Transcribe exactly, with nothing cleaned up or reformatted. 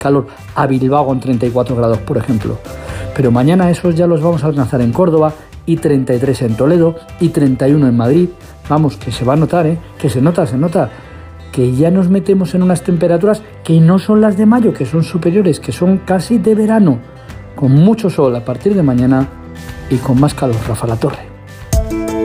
calor a Bilbao con treinta y cuatro grados, por ejemplo. Pero mañana esos ya los vamos a alcanzar en Córdoba y treinta y tres en Toledo y treinta y uno en Madrid. Vamos, que se va a notar, ¿eh? Que se nota, se nota. Que ya nos metemos en unas temperaturas que no son las de mayo, que son superiores, que son casi de verano, con mucho sol a partir de mañana y con más calor. Rafa La Torre.